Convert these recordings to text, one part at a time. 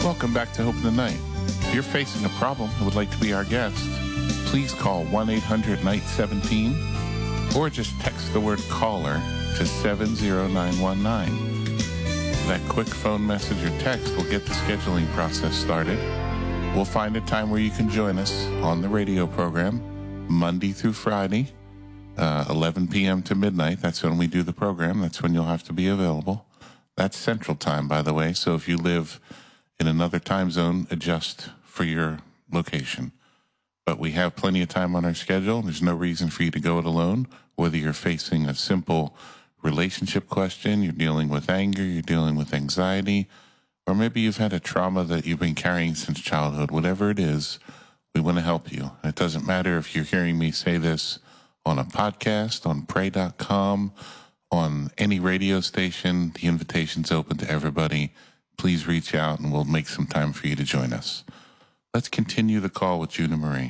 Welcome back to Hope in the Night. If you're facing a problem and would like to be our guest, please call 1-800-NIGHT-17 or just text the word caller to 70919. That quick phone message or text will get the scheduling process started. We'll find a time where you can join us on the radio program Monday through Friday, 11 p.m. to midnight. That's when we do the program. That's when you'll have to be available. That's Central Time, by the way. So if you live in another time zone, adjust for your location. But we have plenty of time on our schedule. There's no reason for you to go it alone, whether you're facing a simple relationship question, you're dealing with anger, you're dealing with anxiety, or maybe you've had a trauma that you've been carrying since childhood. Whatever it is, we want to help you. It doesn't matter if you're hearing me say this on a podcast, on pray.com, on any radio station. The invitation's open to everybody. Please reach out and we'll make some time for you to join us. Let's continue the call with Juna Marie.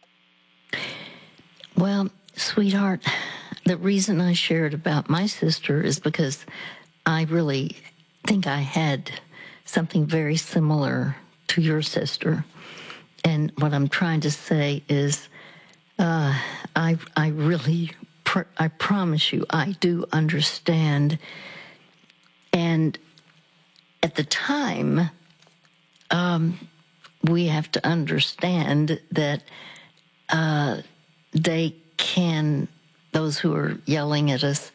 Well, sweetheart, the reason I shared about my sister is because I really think I had something very similar to your sister. And what I'm trying to say is, I promise you, I do understand. And at the time, we have to understand that those who are yelling at us,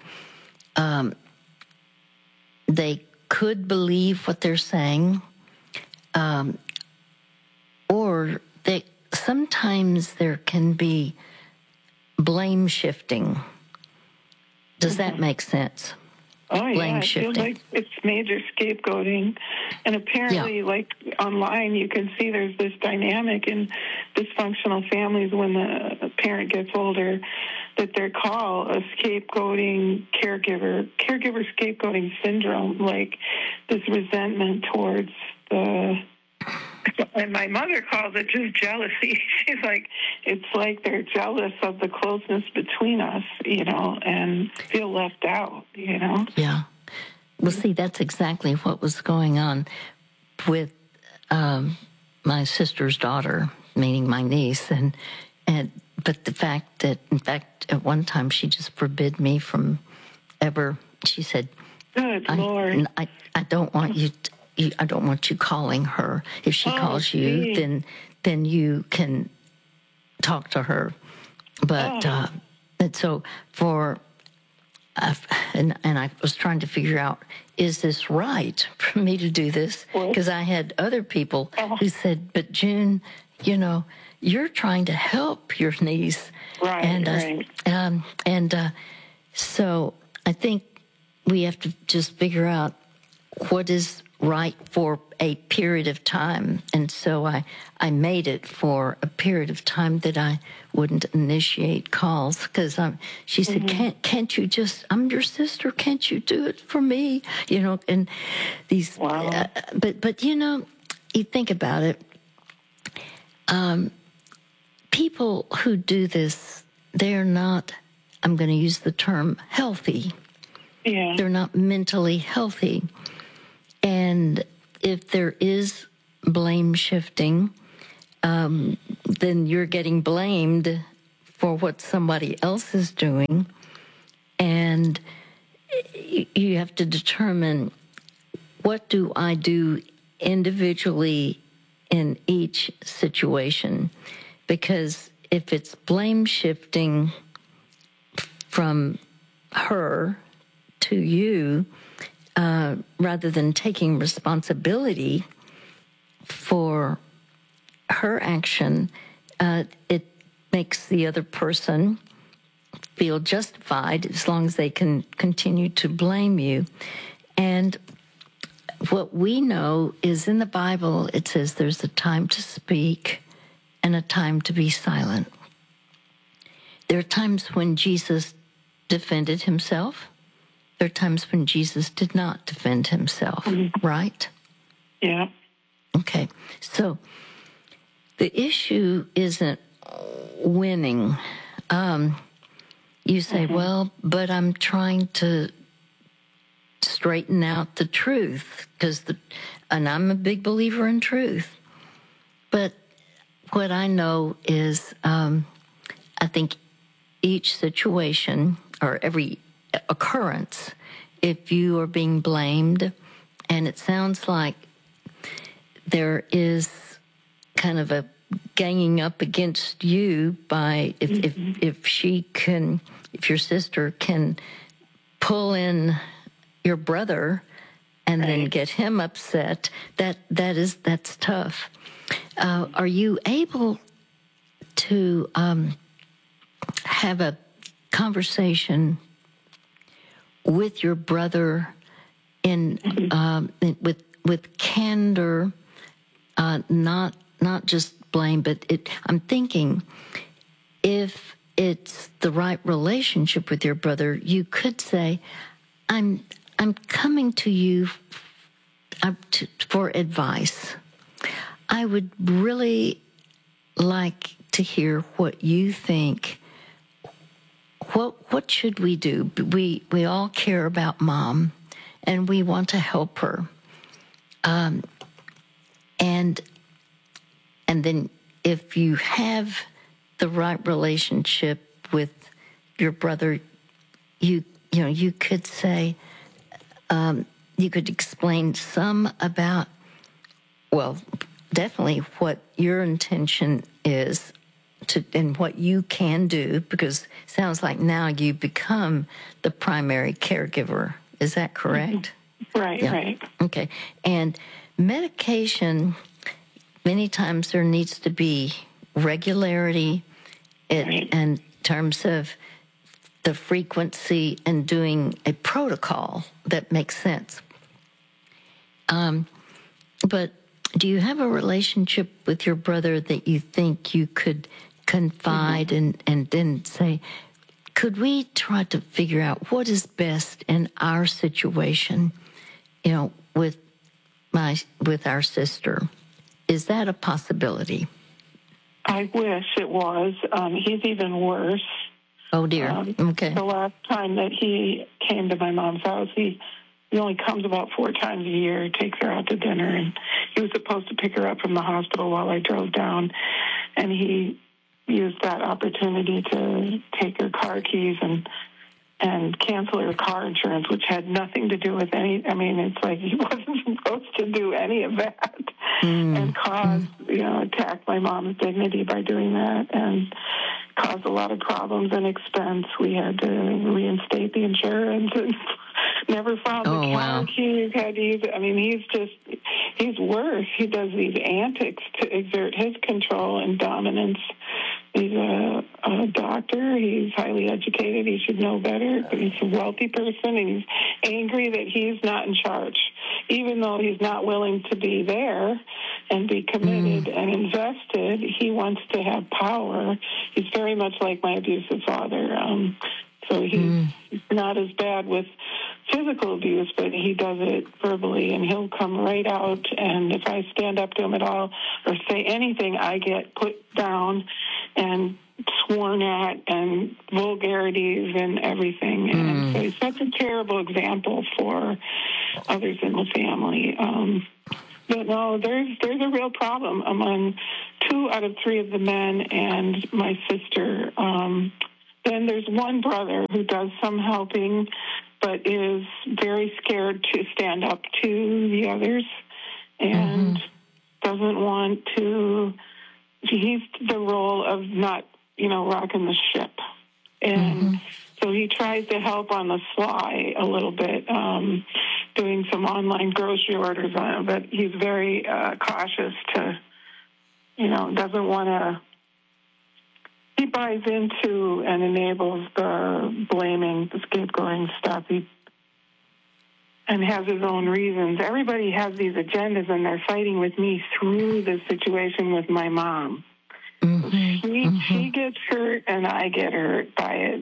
they could believe what they're saying, or sometimes there can be blame shifting. Does that make sense? Oh, blame yeah, I shifting. feel like it's major scapegoating. And apparently, like online, you can see there's this dynamic in dysfunctional families when the parent gets older that they're called a scapegoating caregiver scapegoating syndrome, like this resentment towards the... And my mother calls it just jealousy. She's like, it's like they're jealous of the closeness between us, and feel left out, Yeah. Well, see, that's exactly what was going on with my sister's daughter, meaning my niece, but the fact that, in fact, at one time she just forbid me from ever. She said, "Good Lord, I don't want you." I don't want you calling her. If she calls you, then you can talk to her. But and so and I was trying to figure out, is this right for me to do this? Because I had other people who said, "But June, you're trying to help your niece." Right. So I think we have to just figure out what is right for a period of time. And so I made it for a period of time that I wouldn't initiate calls, because she said, can't you just, I'm your sister, can't you do it for me? And these, but you think about it, people who do this, they're not, I'm going to use the term healthy. Yeah. They're not mentally healthy. And if there is blame shifting, then you're getting blamed for what somebody else is doing. And you have to determine, what do I do individually in each situation? Because if it's blame shifting from her to you, rather than taking responsibility for her action, it makes the other person feel justified as long as they can continue to blame you. And what we know is, in the Bible, it says there's a time to speak and a time to be silent. There are times when Jesus defended himself. There are times when Jesus did not defend himself, right? Yeah. Okay. So the issue isn't winning. You say, well, but I'm trying to straighten out the truth, and I'm a big believer in truth. But what I know is, I think each situation or every occurrence, if you are being blamed, and it sounds like there is kind of a ganging up against you by if your sister can pull in your brother and then get him upset, that's tough. Are you able to have a conversation with your brother with candor, not just blame, but I'm thinking if it's the right relationship with your brother, you could say, I'm coming to you for advice. I would really like to hear what you think. What should we do? We all care about Mom, and we want to help her. And then if you have the right relationship with your brother, you could say, you could explain some about, well, definitely what your intention is and what you can do, because it sounds like now you become the primary caregiver. Is that correct? Right, yeah. Right. Okay. And medication, many times there needs to be regularity in terms of the frequency and doing a protocol that makes sense. But do you have a relationship with your brother that you think you could confide and then say, could we try to figure out what is best in our situation, with our sister? Is that a possibility? I wish it was. He's even worse. Oh, dear. Okay. The last time that he came to my mom's house, he only comes about 4 times a year, takes her out to dinner, and he was supposed to pick her up from the hospital while I drove down, and he used that opportunity to take her car keys and cancel her car insurance, which had nothing to do with it's like he wasn't supposed to do any of that, and attacked my mom's dignity by doing that, and caused a lot of problems and expense. We had to reinstate the insurance and never found the car keys, had to use it. He's worse. He does these antics to exert his control and dominance. He's a doctor. He's highly educated. He should know better, but he's a wealthy person, and he's angry that he's not in charge, even though he's not willing to be there and be committed and invested. He wants to have power. He's very much like my abusive father. So he's not as bad with physical abuse, but he does it verbally, and he'll come right out, and if I stand up to him at all or say anything, I get put down and sworn at and vulgarities and everything. And so he's such a terrible example for others in the family. But no, there's a real problem among 2 out of 3 of the men and my sister. Then there's one brother who does some helping, but is very scared to stand up to the others and doesn't want to. He's the role of not, rocking the ship. And so he tries to help on the sly a little bit, doing some online grocery orders on it, but he's very cautious to, doesn't want to. He buys into and enables the blaming, the scapegoating stuff. And has his own reasons. Everybody has these agendas, and they're fighting with me through the situation with my mom. She gets hurt, and I get hurt by it.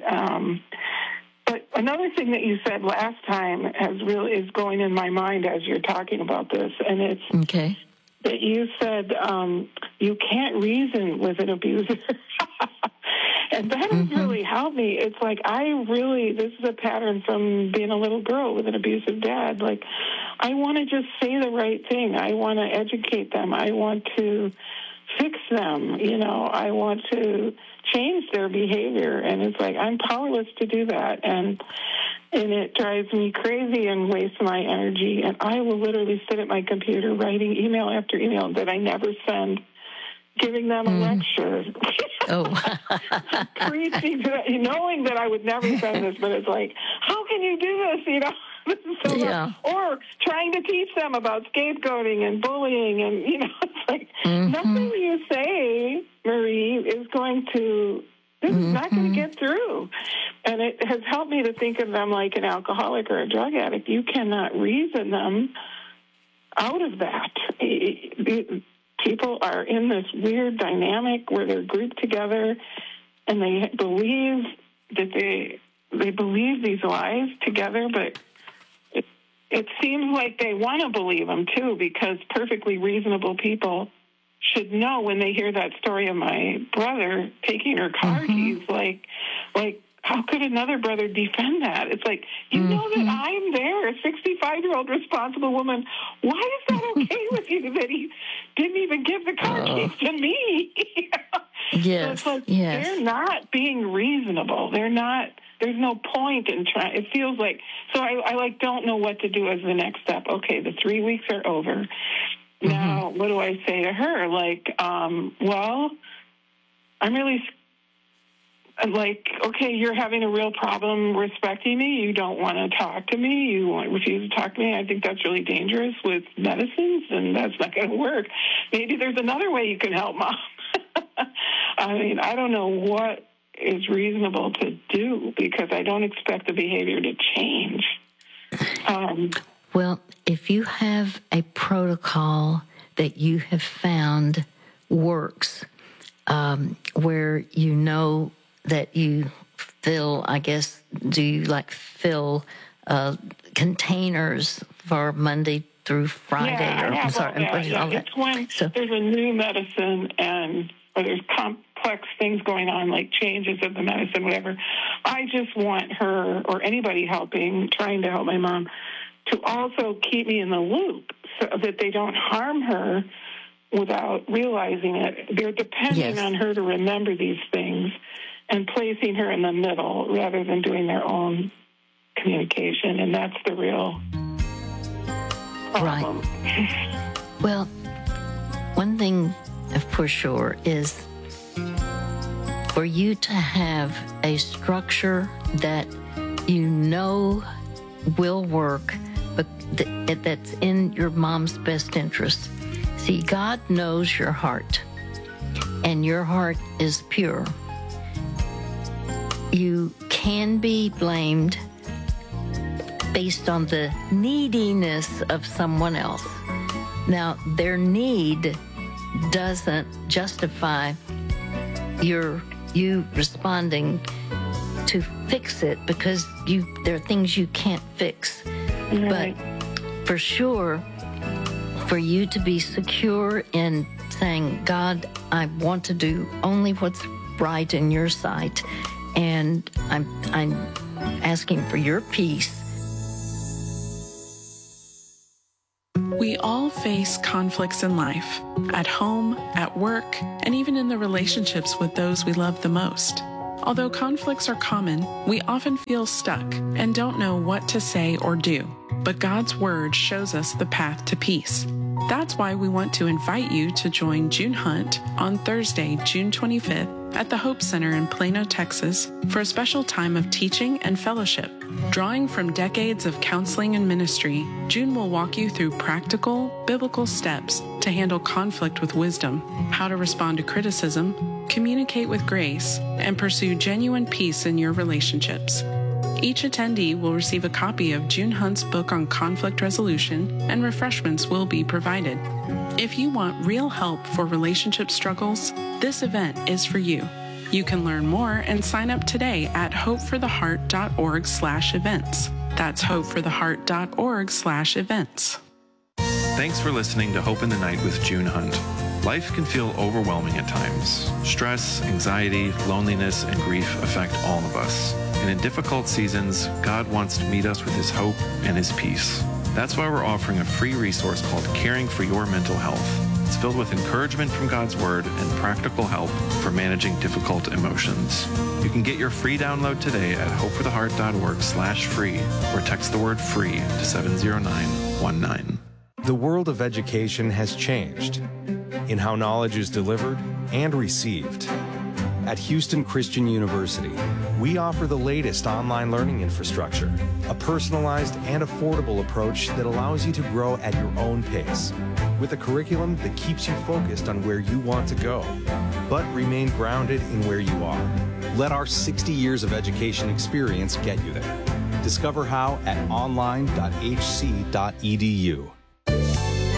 But another thing that you said last time is going in my mind as you're talking about this, and it's that you said you can't reason with an abuser. And that has really helped me. It's like this is a pattern from being a little girl with an abusive dad. Like, I want to just say the right thing. I want to educate them. I want to fix them. I want to change their behavior. And it's like, I'm powerless to do that. And it drives me crazy and wastes my energy. And I will literally sit at my computer writing email after email that I never send, giving them a lecture. Preaching to them, knowing that I would never send this, but it's like, how can you do this? Or trying to teach them about scapegoating and bullying, and it's like nothing you say, Marie, is going to. This is not going to get through. And it has helped me to think of them like an alcoholic or a drug addict. You cannot reason them out of that. People are in this weird dynamic where they're grouped together and they believe that they believe these lies together, but it seems like they want to believe them too, because perfectly reasonable people should know when they hear that story of my brother taking her car keys, like how could another brother defend that? It's like, know that I'm there, a 65-year-old responsible woman. Why is that okay with you that he didn't even give the car keys to me? Yes, so it's like, they're not being reasonable. They're not. There's no point in trying. It feels like, so I don't know what to do as the next step. Okay, the 3 weeks are over. Now, what do I say to her? Like, well, I'm really like, okay, you're having a real problem respecting me. You don't want to talk to me. You refuse to talk to me. I think that's really dangerous with medicines, and that's not going to work. Maybe there's another way you can help, Mom. I mean, I don't know what is reasonable to do, because I don't expect the behavior to change. Well, if you have a protocol that you have found works, where you know that you fill, I guess, do you fill containers for Monday through Friday? Yeah, it's when there's a new medicine or there's complex things going on, like changes of the medicine, whatever. I just want her or anybody trying to help my mom, to also keep me in the loop so that they don't harm her without realizing it. They're depending on her to remember these things and placing her in the middle rather than doing their own communication, and that's the real problem. Right. Well, one thing for sure is for you to have a structure that will work, but that's in your mom's best interest. See, God knows your heart, and your heart is pure. You can be blamed based on the neediness of someone else. Now, their need doesn't justify you responding to fix it, because there are things you can't fix. Right. But for sure, for you to be secure in saying, God, I want to do only what's right in your sight, and I'm asking for your peace. We all face conflicts in life, at home, at work, and even in the relationships with those we love the most. Although conflicts are common, we often feel stuck and don't know what to say or do. But God's Word shows us the path to peace. That's why we want to invite you to join June Hunt on Thursday, June 25th at the Hope Center in Plano, Texas, for a special time of teaching and fellowship. Drawing from decades of counseling and ministry, June will walk you through practical, biblical steps to handle conflict with wisdom, how to respond to criticism, communicate with grace, and pursue genuine peace in your relationships. Each attendee will receive a copy of June Hunt's book on conflict resolution, and refreshments will be provided. If you want real help for relationship struggles, this event is for you. You can learn more and sign up today at hopefortheheart.org/events. That's hopefortheheart.org/events. Thanks for listening to Hope in the Night with June Hunt. Life can feel overwhelming at times. Stress, anxiety, loneliness, and grief affect all of us. And in difficult seasons, God wants to meet us with His hope and His peace. That's why we're offering a free resource called Caring for Your Mental Health. It's filled with encouragement from God's Word and practical help for managing difficult emotions. You can get your free download today at hopefortheheart.org/free or text the word FREE to 70919. The world of education has changed in how knowledge is delivered and received. At Houston Christian University, we offer the latest online learning infrastructure, a personalized and affordable approach that allows you to grow at your own pace, with a curriculum that keeps you focused on where you want to go, but remain grounded in where you are. Let our 60 years of education experience get you there. Discover how at online.hc.edu.